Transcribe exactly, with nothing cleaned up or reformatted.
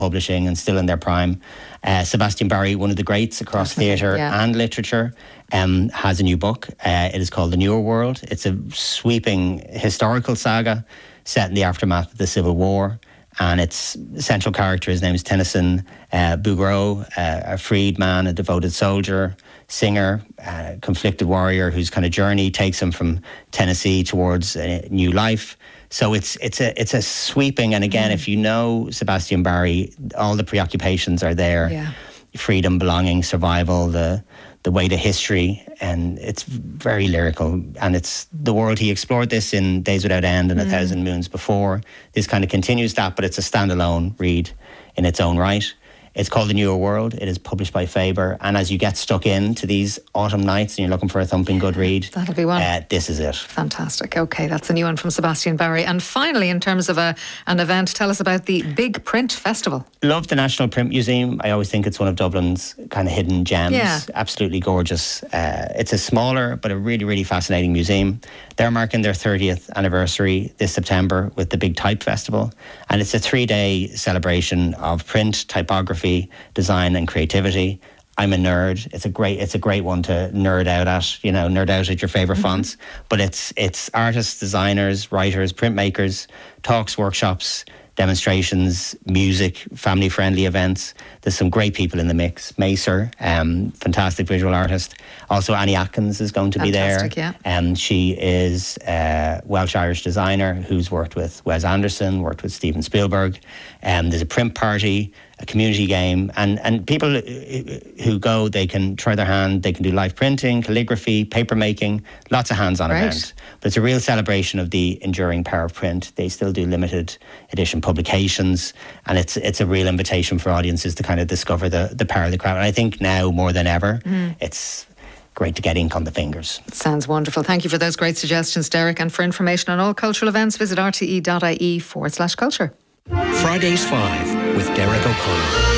publishing and still in their prime. Uh, Sebastian Barry, one of the greats across theatre yeah. and literature, um, has a new book. Uh, it is called The Newer World. It's a sweeping historical saga set in the aftermath of the Civil War. And its central character, his name is Tennyson uh, Bouguereau, uh, a freed man, a devoted soldier, singer, uh, conflicted warrior whose kind of journey takes him from Tennessee towards a new life. So it's it's a it's a sweeping, and again, mm. if you know Sebastian Barry, all the preoccupations are there: yeah. freedom, belonging, survival, the the way to history, and it's very lyrical. And it's the world he explored this in Days Without End and mm. A Thousand Moons before. This kind of continues that, but it's a standalone read in its own right. It's called The Newer World. It is published by Faber. And as you get stuck into these autumn nights and you're looking for a thumping good read, that'll be one. Uh, this is it. Fantastic. Okay, that's a new one from Sebastian Barry. And finally, in terms of a, an event, tell us about the Big Print Festival. Love the National Print Museum. I always think it's one of Dublin's kind of hidden gems. Yeah. Absolutely gorgeous. Uh, it's a smaller but a really, really fascinating museum. They're marking their thirtieth anniversary this September with the Big Type Festival. And it's a three-day celebration of print, typography, design and creativity. I'm a nerd. It's a great it's a great one to nerd out at, you know, nerd out at your favourite mm-hmm. fonts. But it's it's artists, designers, writers, printmakers, talks, workshops, demonstrations, music, family-friendly events. There's some great people in the mix. Macer, um, fantastic visual artist. Also, Annie Atkins is going to Fantastic, be there. Yeah. Um, she is a Welsh-Irish designer who's worked with Wes Anderson, worked with Steven Spielberg. Um, there's a print party, a community game, and, and people who go, they can try their hand, they can do live printing, calligraphy, paper making, lots of hands-on right. event. But it's a real celebration of the enduring power of print. They still do limited edition publications, and it's it's a real invitation for audiences to kind of discover the, the power of the craft. And I think now more than ever, mm. it's great to get ink on the fingers. Sounds wonderful. Thank you for those great suggestions, Derek. And for information on all cultural events, visit rte.ie forward slash culture. Fridays five with Derek O'Connor.